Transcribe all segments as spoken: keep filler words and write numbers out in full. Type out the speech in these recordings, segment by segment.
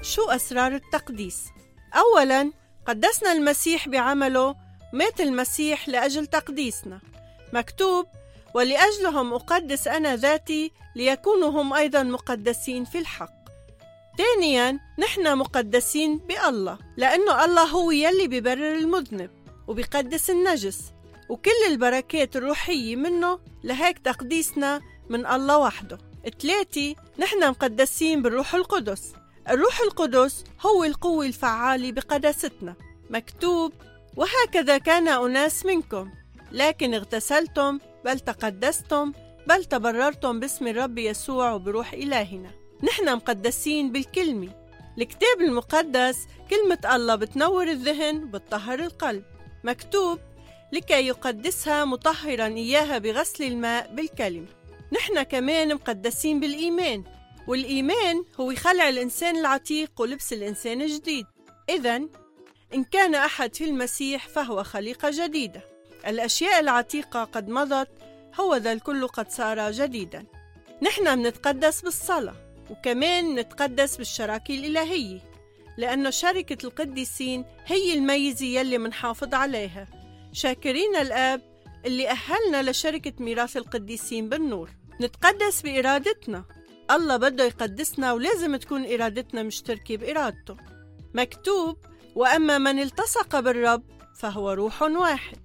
شو أسرار التقديس؟ أولاً، قدسنا المسيح بعمله، مات المسيح لأجل تقديسنا. مكتوب: ولأجلهم أقدس أنا ذاتي ليكونوا هم أيضاً مقدسين في الحق. ثانياً، نحن مقدسين بالله، لأنه الله هو يلي بيبرر المذنب وبيقدس النجس، وكل البركات الروحية منه، لهيك تقديسنا من الله وحده. ثلاثة، نحن مقدسين بالروح القدس. الروح القدس هو القوة الفعالة بقداستنا. مكتوب: وهكذا كان أناس منكم، لكن اغتسلتم بل تقدستم بل تبررتم باسم الرب يسوع وبروح إلهنا. نحن مقدسين بالكلمة. الكتاب المقدس كلمة الله بتنور الذهن وبتطهر القلب. مكتوب: لكي يقدسها مطهرا إياها بغسل الماء بالكلمة. نحن كمان مقدسين بالإيمان، والإيمان هو خلع الإنسان العتيق ولبس الإنسان الجديد. إذن إن كان أحد في المسيح فهو خليقة جديدة، الأشياء العتيقة قد مضت، هو ذا الكل قد صار جديدا. نحن منتقدس بالصلاة، وكمان نتقدس بالشراكة الإلهية، لأنه شركة القديسين هي الميزة يلي منحافظ عليها، شاكرين الآب اللي أهلنا لشركة ميراث القديسين بالنور. نتقدس بإرادتنا، الله بده يقدسنا ولازم تكون إرادتنا مشتركة بإرادته. مكتوب: وأما من التصق بالرب فهو روح واحد.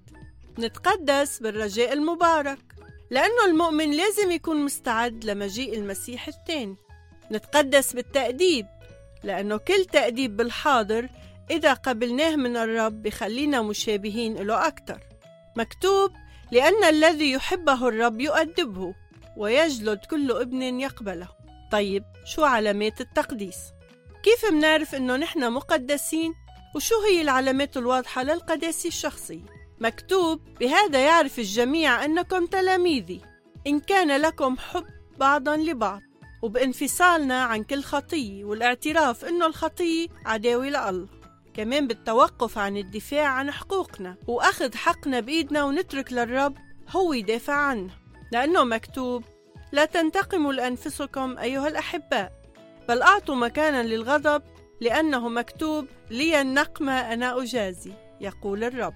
نتقدس بالرجاء المبارك، لأنه المؤمن لازم يكون مستعد لمجيء المسيح الثاني. نتقدس بالتأديب، لأنه كل تأديب بالحاضر إذا قبلناه من الرب بخلينا مشابهين له أكتر. مكتوب: لأن الذي يحبه الرب يؤدبه ويجلد كل ابن يقبله. طيب، شو علامات التقديس؟ كيف منعرف إنه نحن مقدسين؟ وشو هي العلامات الواضحة للقداسة الشخصية؟ مكتوب: بهذا يعرف الجميع أنكم تلاميذي، إن كان لكم حب بعضا لبعض، وبانفصالنا عن كل خطية، والاعتراف إنه الخطية عداوة لله. كمان بالتوقف عن الدفاع عن حقوقنا، وأخذ حقنا بإيدنا ونترك للرب هو يدافع عنا، لأنه مكتوب: لا تنتقموا لأنفسكم أيها الأحباء، بل أعطوا مكانا للغضب، لأنه مكتوب: لي النقمة أنا أجازي، يقول الرب.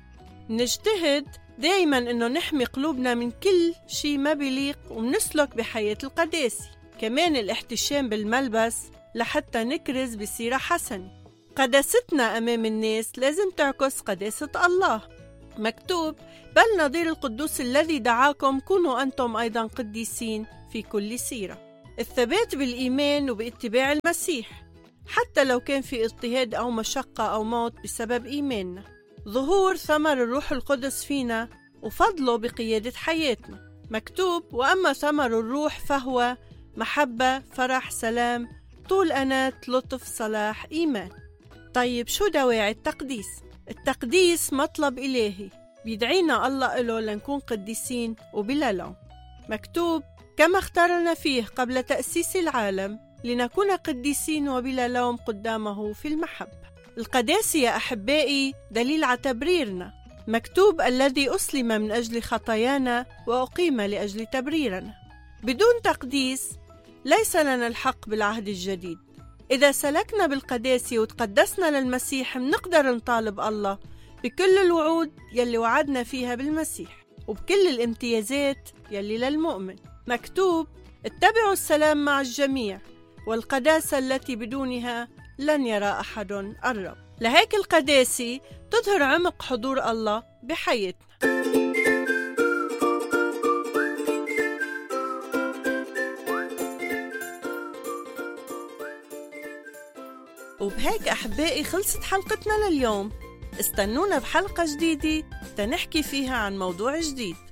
نجتهد دايما إنه نحمي قلوبنا من كل شيء ما بيليق، ومنسلك بحياة القداسة. كمان الاحتشام بالملبس لحتى نكرز بسيرة حسنة. قداستنا أمام الناس لازم تعكس قداسة الله. مكتوب: بل نظير القدوس الذي دعاكم كونوا أنتم أيضا قديسين في كل سيرة. الثبات بالإيمان وباتباع المسيح، حتى لو كان في اضطهاد أو مشقة أو موت بسبب إيماننا. ظهور ثمر الروح القدس فينا وفضله بقيادة حياتنا. مكتوب: وأما ثمر الروح فهو محبة، فرح، سلام، طول أنات، لطف، صلاح، إيمان. طيب، شو دواعي التقديس؟ التقديس مطلب إلهي بيدعينا الله إله لنكون قديسين وبلا لوم. مكتوب: كما اختارنا فيه قبل تأسيس العالم لنكون قديسين وبلا لوم قدامه في المحبة. القداسة يا أحبائي دليل على تبريرنا. مكتوب: الذي أسلم من أجل خطايانا وأقيم لأجل تبريرنا. بدون تقديس ليس لنا الحق بالعهد الجديد. إذا سلكنا بالقداسة وتقدسنا للمسيح، منقدر نطالب الله بكل الوعود يلي وعدنا فيها بالمسيح، وبكل الامتيازات يلي للمؤمن. مكتوب: اتبعوا السلام مع الجميع والقداسة التي بدونها لن يرى أحد الرب. لهيك القداسة تظهر عمق حضور الله بحياتنا. وبهيك أحبائي خلصت حلقتنا لليوم. استنونا بحلقة جديدة تنحكي فيها عن موضوع جديد.